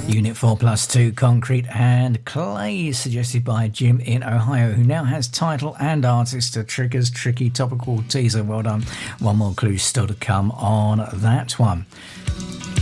Unit 4 plus 2, Concrete and Clay, suggested by Jim in Ohio, who now has title and artist to Trigger's Tricky Topical Teaser. Well done. One more clue still to come on that one.